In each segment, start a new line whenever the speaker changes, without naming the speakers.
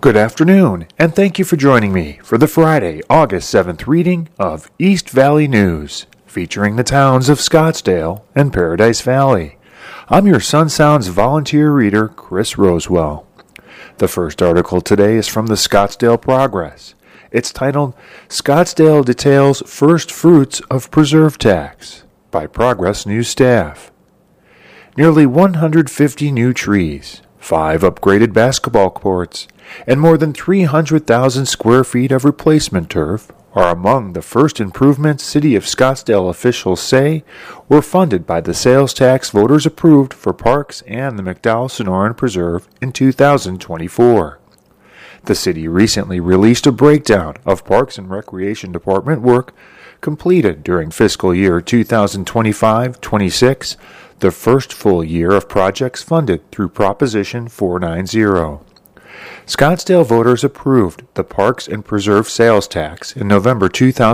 Good afternoon, and thank you for joining me for the Friday, August 7th reading of East Valley News, featuring the towns of Scottsdale and Paradise Valley. I'm your Sun Sounds volunteer reader, Chris Rosewell. The first article today is from the Scottsdale Progress. It's titled, Scottsdale Details First Fruits of Preserve Tax, by Progress News staff. Nearly 150 new trees, 5 upgraded basketball courts, and more than 300,000 square feet of replacement turf are among the first improvements City of Scottsdale officials say were funded by the sales tax voters approved for parks and the McDowell-Sonoran Preserve in 2024. The city recently released a breakdown of Parks and Recreation Department work completed during fiscal year 2025-26, the first full year of projects funded through Proposition 490. Scottsdale voters approved the Parks and Preserve sales tax in November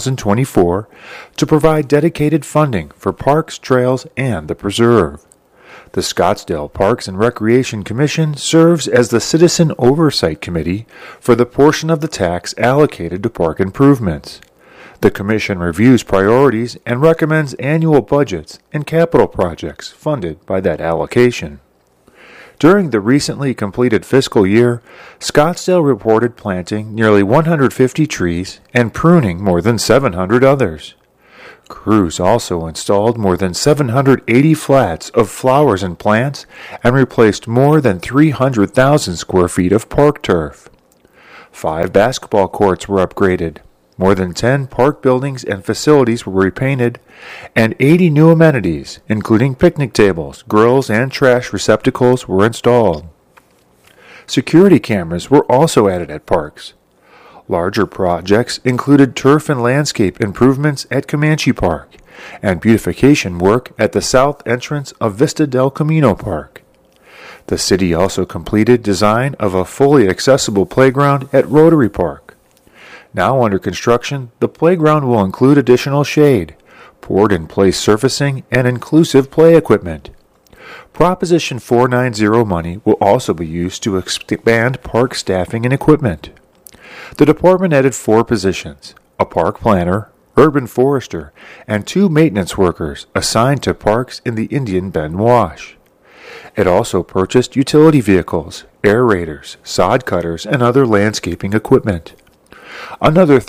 2024 to provide dedicated funding for parks, trails, and the preserve. The Scottsdale Parks and Recreation Commission serves as the Citizen Oversight Committee for the portion of the tax allocated to park improvements. The Commission reviews priorities and recommends annual budgets and capital projects funded by that allocation. During the recently completed fiscal year, Scottsdale reported planting nearly 150 trees and pruning more than 700 others. Crews also installed more than 780 flats of flowers and plants and replaced more than 300,000 square feet of park turf. 5 basketball courts were upgraded. More than 10 park buildings and facilities were repainted, and 80 new amenities, including picnic tables, grills, and trash receptacles, were installed. Security cameras were also added at parks. Larger projects included turf and landscape improvements at Comanche Park and beautification work at the south entrance of Vista del Camino Park. The city also completed design of a fully accessible playground at Rotary Park. Now under construction, the playground will include additional shade, poured-in-place surfacing, and inclusive play equipment. Proposition 490 money will also be used to expand park staffing and equipment. The department added 4 positions, a park planner, urban forester, and 2 maintenance workers assigned to parks in the Indian Bend Wash. It also purchased utility vehicles, aerators, sod cutters, and other landscaping equipment. Another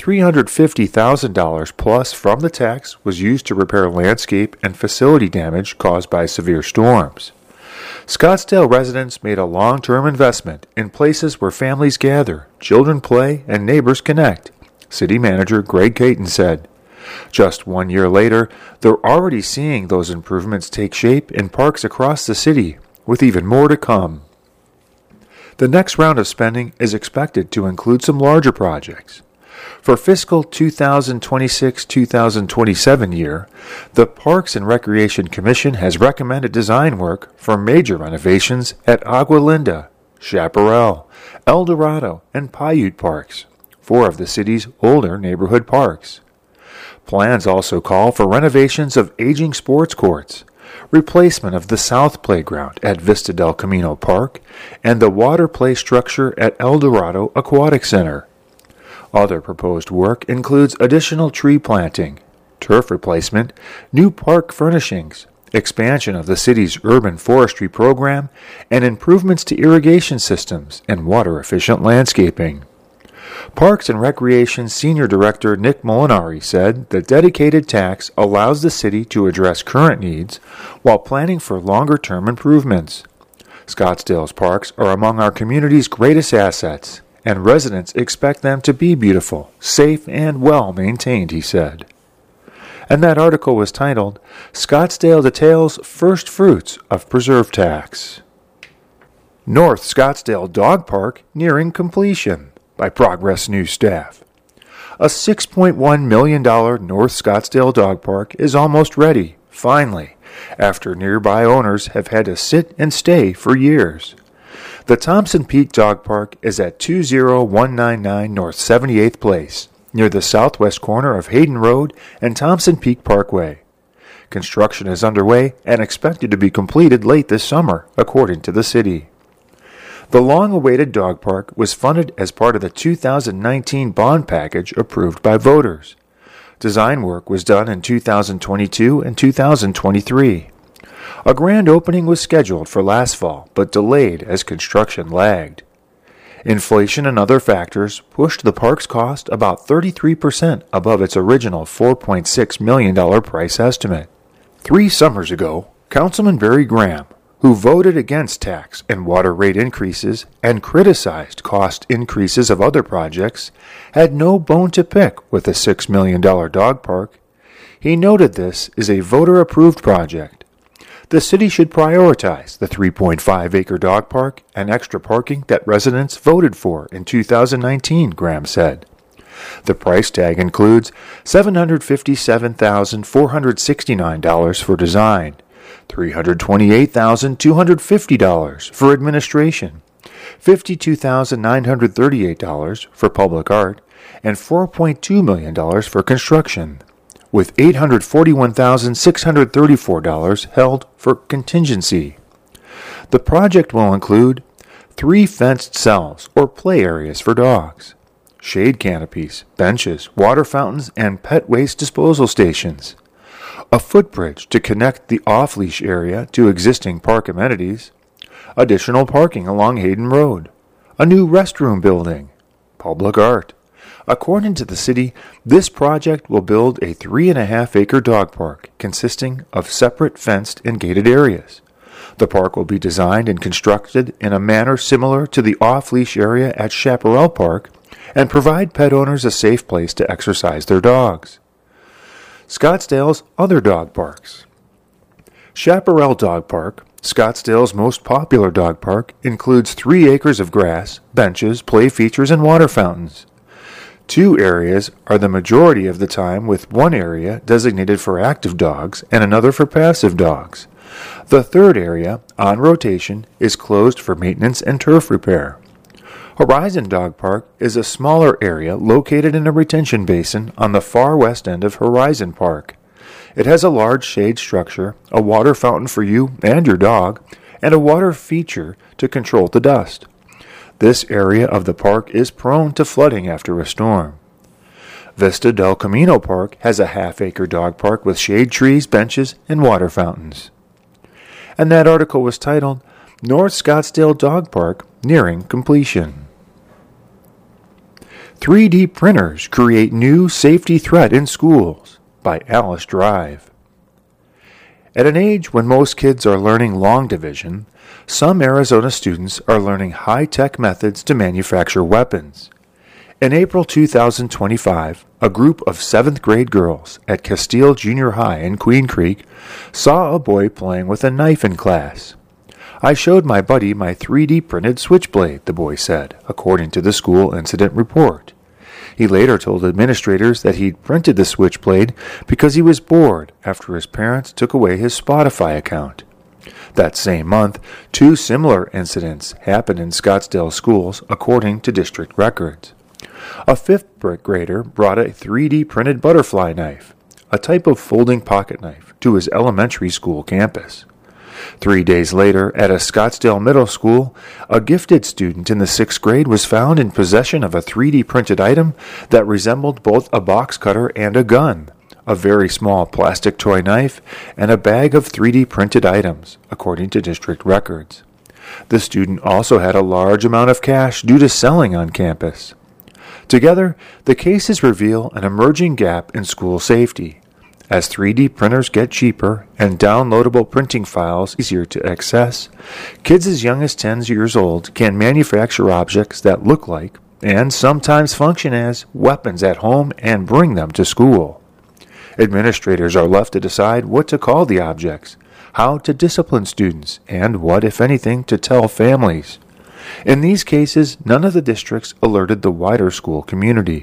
$350,000 plus from the tax was used to repair landscape and facility damage caused by severe storms. Scottsdale residents made a long-term investment in places where families gather, children play, and neighbors connect, City Manager Greg Caton said. Just 1 year later, they're already seeing those improvements take shape in parks across the city, with even more to come. The next round of spending is expected to include some larger projects. For fiscal 2026-2027 year, the Parks and Recreation Commission has recommended design work for major renovations at Agua Linda, Chaparral, El Dorado, and Paiute parks, 4 of the city's older neighborhood parks. Plans also call for renovations of aging sports courts, replacement of the South Playground at Vista del Camino Park, and the water play structure at El Dorado Aquatic Center. Other proposed work includes additional tree planting, turf replacement, new park furnishings, expansion of the city's urban forestry program, and improvements to irrigation systems and water-efficient landscaping. Parks and Recreation Senior Director Nick Molinari said the dedicated tax allows the city to address current needs while planning for longer-term improvements. Scottsdale's parks are among our community's greatest assets, and residents expect them to be beautiful, safe, and well-maintained, he said. And that article was titled, Scottsdale Details First Fruits of Preserve Tax. North Scottsdale Dog Park nearing completion, by Progress News staff. A $6.1 million North Scottsdale Dog Park is almost ready, finally, after nearby owners have had to sit and stay for years. The Thompson Peak Dog Park is at 20199 North 78th Place, near the southwest corner of Hayden Road and Thompson Peak Parkway. Construction is underway and expected to be completed late this summer, according to the city. The long-awaited dog park was funded as part of the 2019 bond package approved by voters. Design work was done in 2022 and 2023. A grand opening was scheduled for last fall, but delayed as construction lagged. Inflation and other factors pushed the park's cost about 33% above its original $4.6 million price estimate. 3 summers ago, Councilman Barry Graham, who voted against tax and water rate increases and criticized cost increases of other projects, had no bone to pick with a $6 million dog park. He noted this is a voter-approved project. The city should prioritize the 3.5-acre dog park and extra parking that residents voted for in 2019, Graham said. The price tag includes $757,469 for design, $328,250 for administration, $52,938 for public art, and $4.2 million for construction, with $841,634 held for contingency. The project will include 3 fenced cells or play areas for dogs, shade canopies, benches, water fountains, and pet waste disposal stations, a footbridge to connect the off-leash area to existing park amenities, additional parking along Hayden Road, a new restroom building, public art. According to the city, this project will build a 3.5-acre dog park consisting of separate fenced and gated areas. The park will be designed and constructed in a manner similar to the off-leash area at Chaparral Park and provide pet owners a safe place to exercise their dogs. Scottsdale's other dog parks. Chaparral Dog Park, Scottsdale's most popular dog park, includes 3 acres of grass, benches, play features, and water fountains. 2 areas are the majority of the time, with 1 area designated for active dogs and another for passive dogs. The 3rd area, on rotation, is closed for maintenance and turf repair. Horizon Dog Park is a smaller area located in a retention basin on the far west end of Horizon Park. It has a large shade structure, a water fountain for you and your dog, and a water feature to control the dust. This area of the park is prone to flooding after a storm. Vista del Camino Park has a half-acre dog park with shade trees, benches, and water fountains. And that article was titled, North Scottsdale Dog Park Nearing Completion. 3D printers create new safety threat in schools, by Alice Drive. At an age when most kids are learning long division, some Arizona students are learning high-tech methods to manufacture weapons. In April 2025, a group of 7th grade girls at Castile Junior High in Queen Creek saw a boy playing with a knife in class. I showed my buddy my 3D printed switchblade, the boy said, according to the school incident report. He later told administrators that he'd printed the switchblade because he was bored after his parents took away his Spotify account. That same month, 2 similar incidents happened in Scottsdale schools, according to district records. A 5th grader brought a 3D printed butterfly knife, a type of folding pocket knife, to his elementary school campus. 3 days later, at a Scottsdale middle school, a gifted student in the 6th grade was found in possession of a 3D printed item that resembled both a box cutter and a gun, a very small plastic toy knife, and a bag of 3D printed items, according to district records. The student also had a large amount of cash due to selling on campus. Together, the cases reveal an emerging gap in school safety. As 3D printers get cheaper and downloadable printing files easier to access, kids as young as 10 years old can manufacture objects that look like, and sometimes function as, weapons at home and bring them to school. Administrators are left to decide what to call the objects, how to discipline students, and what, if anything, to tell families. In these cases, none of the districts alerted the wider school community.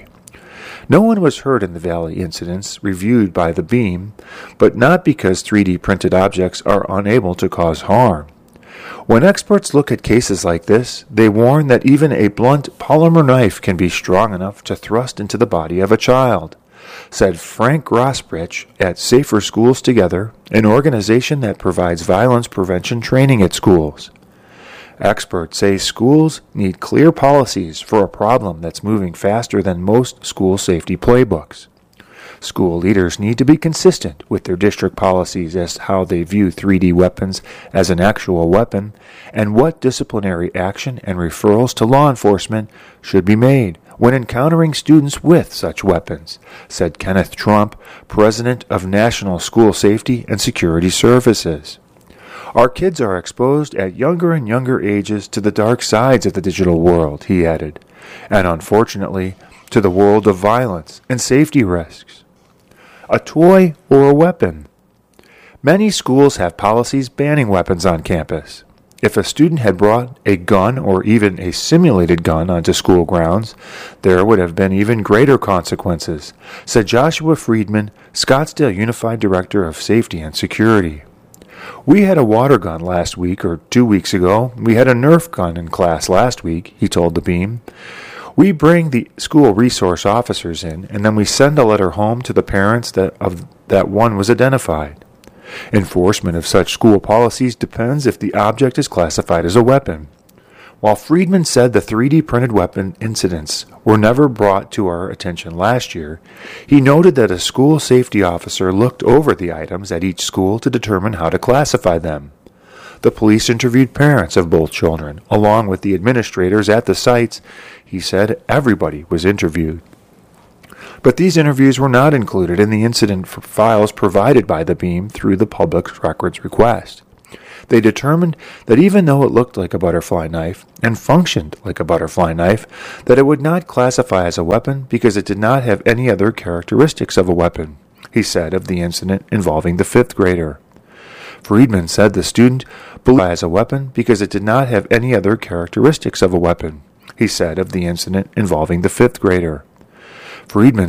No one was hurt in the Valley incidents reviewed by the Beam, but not because 3D printed objects are unable to cause harm. When experts look at cases like this, they warn that even a blunt polymer knife can be strong enough to thrust into the body of a child, said Frank Grosbrich at Safer Schools Together, an organization that provides violence prevention training at schools. Experts say schools need clear policies for a problem that's moving faster than most school safety playbooks. School leaders need to be consistent with their district policies as to how they view 3D weapons as an actual weapon and what disciplinary action and referrals to law enforcement should be made when encountering students with such weapons, said Kenneth Trump, president of National School Safety and Security Services. Our kids are exposed at younger and younger ages to the dark sides of the digital world, he added, and unfortunately, to the world of violence and safety risks. A toy or a weapon? Many schools have policies banning weapons on campus. If a student had brought a gun or even a simulated gun onto school grounds, there would have been even greater consequences, said Joshua Friedman, Scottsdale Unified Director of Safety and Security. We had a water gun last week or 2 weeks ago. We had a Nerf gun in class last week, he told the Beam. We bring the school resource officers in, and then we send a letter home to the parents that one was identified. Enforcement of such school policies depends if the object is classified as a weapon. While Friedman said the 3D printed weapon incidents were never brought to our attention last year, he noted that a school safety officer looked over the items at each school to determine how to classify them. The police interviewed parents of both children, along with the administrators at the sites. He said everybody was interviewed. But these interviews were not included in the incident files provided by the Beam through the public records request. They determined that even though it looked like a butterfly knife and functioned like a butterfly knife, that it would not classify as a weapon because it did not have any other characteristics of a weapon, he said of the incident involving the 5th grader. Friedman said the student believed it as a weapon because it did not have any other characteristics of a weapon, he said of the incident involving the 5th grader. Friedman